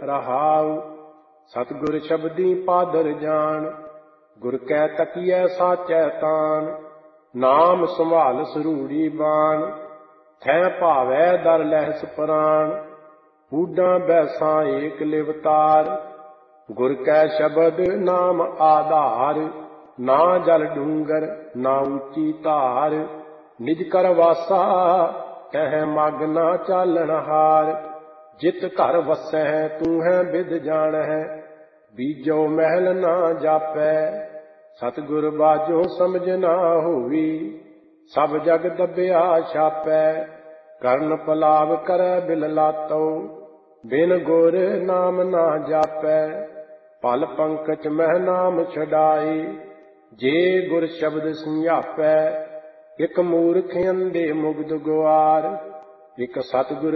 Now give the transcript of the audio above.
रहाउ। सतगुर शब्दी पादर जान, गुर कै तकियै साचै तान। नाम संभाल सरूड़ी बाण, थै भावै दर लहस प्राण। ऊडां बैसां एक लिवतार, गुर कै शब्द नाम आधार। ना जल डूंगर ना ऊंची धार, निज कर वासा तह मग ना चालन हार। जित घर वसै तू है बिद जानै, बीजो महल ना जापै। सतगुर बाजो समझ ना होवी, सब जग दबिया छापै। करन पलाव करै बिल लातो, बिन गुर नाम ना जापै। पल पंकज मह नाम छड़ाई, जे गुर शब्द समझापै। इक मूर्ख अंधे मुग्ध गुआर, इक सतगुर